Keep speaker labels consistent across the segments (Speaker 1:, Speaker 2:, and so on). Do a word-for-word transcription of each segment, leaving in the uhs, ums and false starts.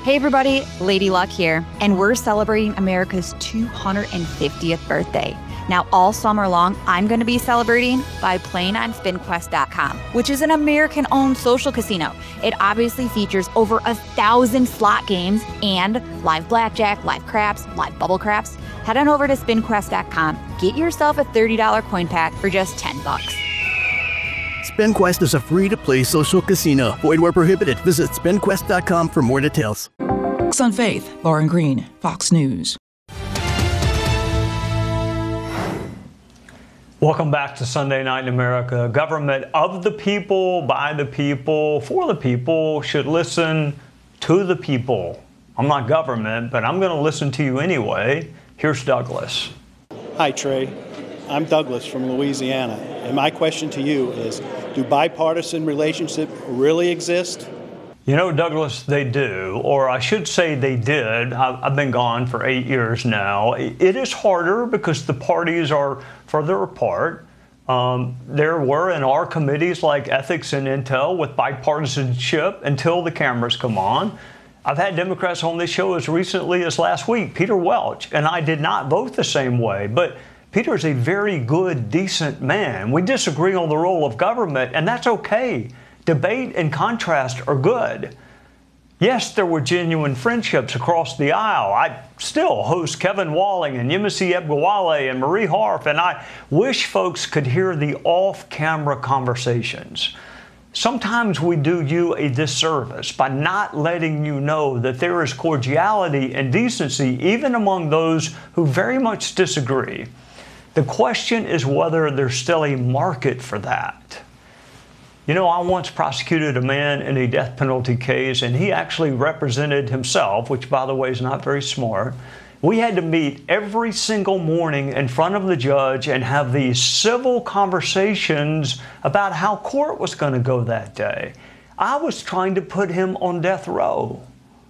Speaker 1: Hey everybody, Lady Luck here, and we're celebrating America's two hundred fiftieth birthday. Now, all summer long, I'm going to be celebrating by playing on Spin Quest dot com, which is an American-owned social casino. It obviously features over a thousand slot games and live blackjack, live craps, live bubble craps. Head on over to Spin Quest dot com. Get yourself a thirty dollars coin pack for just ten bucks.
Speaker 2: SpinQuest is a free-to-play social casino. Void where prohibited. Visit Spin Quest dot com for more details.
Speaker 3: Fox on Faith, Lauren Green, Fox News.
Speaker 4: Welcome back to Sunday Night in America. Government of the people, by the people, for the people, should listen to the people. I'm not government, but I'm going to listen to you anyway. Here's Douglas.
Speaker 5: Hi, Trey. I'm Douglas from Louisiana, and my question to you is, do bipartisan relationships really exist?
Speaker 4: You know, Douglas, they do, or I should say they did. I've been gone for eight years now. It is harder because the parties are further apart. Um, there were and are committees like Ethics and Intel with bipartisanship until the cameras come on. I've had Democrats on this show as recently as last week, Peter Welch, and I did not vote the same way, but Peter is a very good, decent man. We disagree on the role of government, and that's okay. Debate and contrast are good. Yes, there were genuine friendships across the aisle. I still host Kevin Walling and Yemisi Ebgawale and Marie Harf, and I wish folks could hear the off-camera conversations. Sometimes we do you a disservice by not letting you know that there is cordiality and decency even among those who very much disagree. The question is whether there's still a market for that. You know, I once prosecuted a man in a death penalty case, and he actually represented himself, which, by the way, is not very smart. We had to meet every single morning in front of the judge and have these civil conversations about how court was going to go that day. I was trying to put him on death row.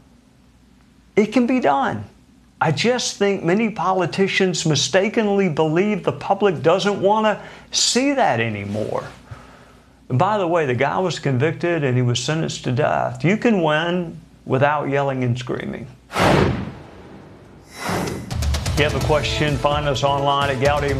Speaker 4: It can be done. I just think many politicians mistakenly believe the public doesn't want to see that anymore. And by the way, the guy was convicted and he was sentenced to death. You can win without yelling and screaming. If you have a question, find us online at Gowdy